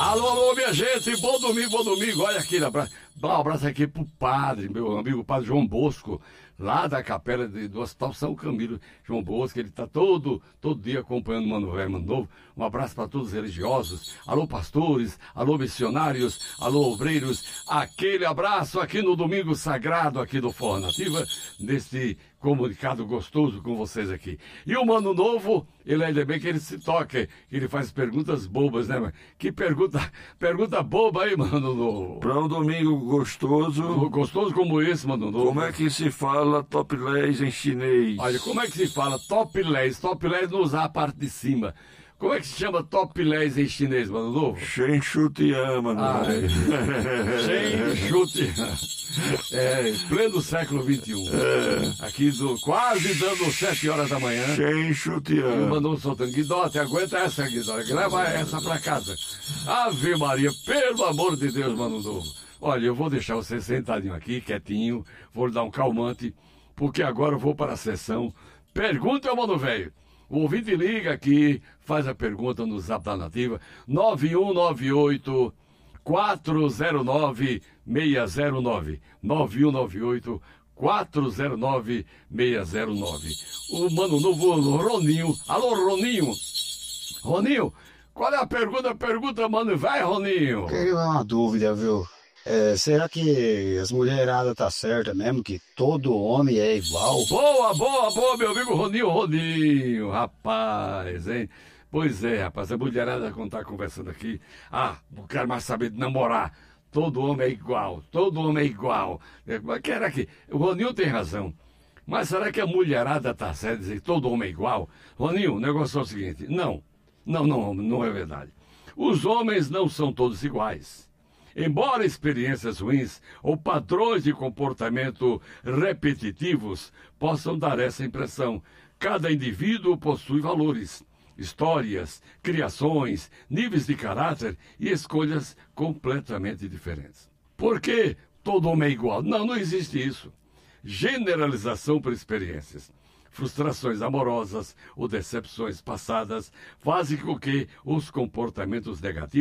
Alô, alô, minha gente, bom domingo, bom domingo. Olha aqui, um abraço aqui pro padre, meu amigo padre João Bosco, lá da capela do Hospital São Camilo. João Bosco, ele tá todo dia acompanhando o Mano Velho, Mano Novo. Um abraço para todos os religiosos. Alô, pastores, alô, missionários, alô, obreiros. Aquele abraço aqui no Domingo Sagrado aqui do Forró Nativa, nesse comunicado gostoso com vocês aqui. E o Mano Novo, ele ainda bem que ele se toca, que ele faz perguntas bobas, né? Que pergunta boba aí, Mano Novo. Para um domingo gostoso. Gostoso como esse, Mano Novo. Como é que se fala topless em chinês? Olha, como é que se fala topless? Topless não usar a parte de cima. Como é que se chama topless em chinês, Mano Novo? Shen Shutian, mano. Shen Shutian. Pleno século XXI. Aqui quase dando 7 horas da manhã. Shen Shutian. E o Mano soltando. Guidote, aguenta essa, Guidote. Leva essa pra casa. Ave Maria, pelo amor de Deus, Mano Novo. Olha, eu vou deixar você sentadinho aqui, quietinho. Vou lhe dar um calmante, porque agora eu vou para a sessão Pergunta ao Mano Velho. O ouvinte liga aqui, faz a pergunta no Zap da Nativa, 9198-409-609. 9198-409-609. O Mano Novo, Roninho. Alô, Roninho. Roninho, qual é a pergunta? Pergunta, Mano. Vai, Roninho. Queria uma dúvida, viu? Será que as mulheradas tá certa mesmo, que todo homem é igual? Boa, meu amigo Roninho, rapaz, hein? Pois é, rapaz, a mulherada quando tá conversando aqui, não quero mais saber de namorar, todo homem é igual, Será que o Roninho tem razão, mas será que a mulherada tá certa dizer que todo homem é igual? Roninho, o negócio é o seguinte, não é verdade. Os homens não são todos iguais. Embora experiências ruins ou padrões de comportamento repetitivos possam dar essa impressão, cada indivíduo possui valores, histórias, criações, níveis de caráter e escolhas completamente diferentes. Por que todo homem é igual? Não existe isso. Generalização por experiências. Frustrações amorosas ou decepções passadas fazem com que os comportamentos negativos